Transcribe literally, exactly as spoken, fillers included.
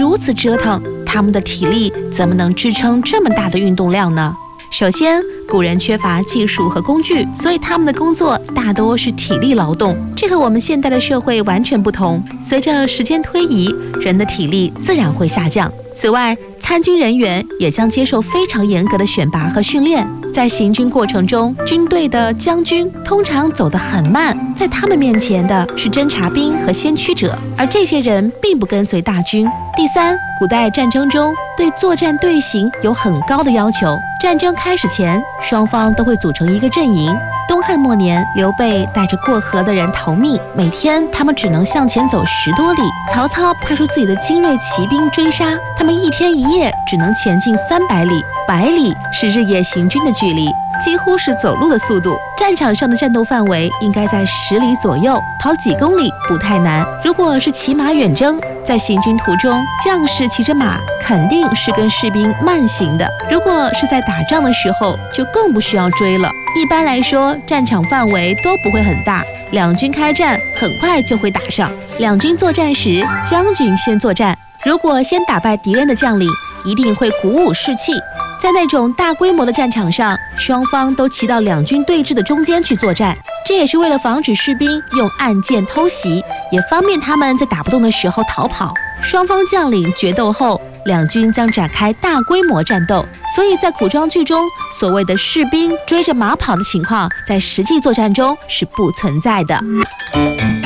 如此折腾，他们的体力怎么能支撑这么大的运动量呢？首先，古人缺乏技术和工具，所以他们的工作大多是体力劳动，这和我们现代的社会完全不同。随着时间推移，人的体力自然会下降。此外，参军人员也将接受非常严格的选拔和训练，在行军过程中，军队的将军通常走得很慢，在他们面前的是侦察兵和先驱者，而这些人并不跟随大军。第三，古代战争中对作战队形有很高的要求，战争开始前，双方都会组成一个阵营。东汉末年，刘备带着过河的人逃命，每天他们只能向前走十多里。曹操派出自己的精锐骑兵追杀，他们一天一夜只能前进三百里，百里是日夜行军的距离，几乎是走路的速度。战场上的战斗范围应该在十里左右，跑几公里不太难。如果是骑马远征，在行军途中，将士骑着马肯定是跟士兵慢行的。如果是在打仗的时候，就更不需要追了。一般来说，战场范围都不会很大，两军开战很快就会打上。两军作战时，将军先作战，如果先打败敌人的将领，一定会鼓舞士气。在那种大规模的战场上，双方都骑到两军对峙的中间去作战，这也是为了防止士兵用暗箭偷袭，也方便他们在打不动的时候逃跑。双方将领决斗后，两军将展开大规模战斗，所以在古装剧中，所谓的士兵追着马跑的情况，在实际作战中是不存在的。